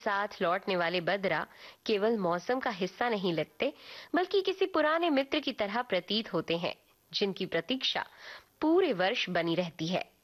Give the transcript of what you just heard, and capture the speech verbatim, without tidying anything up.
साथ लौटने वाले बदरा केवल मौसम का हिस्सा नहीं लगते, बल्कि किसी पुराने मित्र की तरह प्रतीत होते हैं, जिनकी प्रतीक्षा पूरे वर्ष बनी रहती है।